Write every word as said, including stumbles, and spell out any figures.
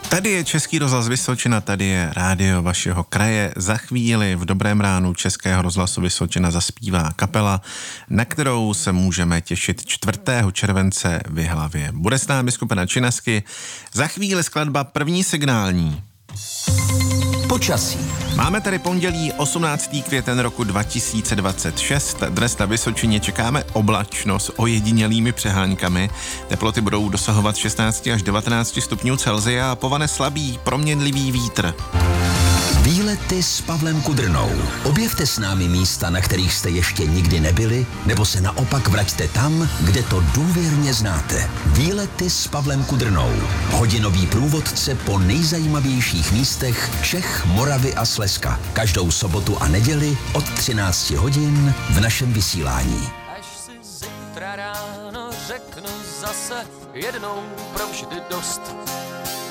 Tady je Český rozhlas Vysočina, tady je rádio vašeho kraje. Za chvíli v Dobrém ránu Českého rozhlasu Vysočina zaspívá kapela, na kterou se můžeme těšit čtvrtého července v Jihlavě. Bude s námi skupina Činasky. Za chvíli skladba První signální. Počasí. Máme tady pondělí osmnáctého květen roku dva tisíce dvacet šest. Dnes na Vysočině čekáme oblačno s ojedinělými přeháňkami. Teploty budou dosahovat šestnáct až devatenáct stupňů Celsia a povane slabý, proměnlivý vítr. Výlety s Pavlem Kudrnou. Objevte s námi místa, na kterých jste ještě nikdy nebyli, nebo se naopak vraťte tam, kde to důvěrně znáte. Výlety s Pavlem Kudrnou. Hodinový průvodce po nejzajímavějších místech Čech, Moravy a Slezska. Každou sobotu a neděli od třinácti hodin v našem vysílání. Až si zítra ráno řeknu zase jednou provždy dost.